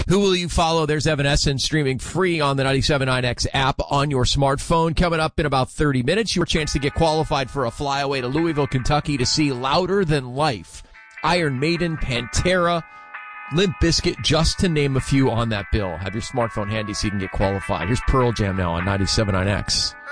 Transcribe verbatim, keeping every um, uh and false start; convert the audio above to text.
Who Will You Follow? There's Evanescence streaming free on the ninety-seven point nine X app on your smartphone. Coming up in about thirty minutes, your chance to get qualified for a flyaway to Louisville, Kentucky to see Louder Than Life, Iron Maiden, Pantera, Limp Bizkit, just to name a few on that bill. Have your smartphone handy so you can get qualified. Here's Pearl Jam now on ninety-seven point nine X.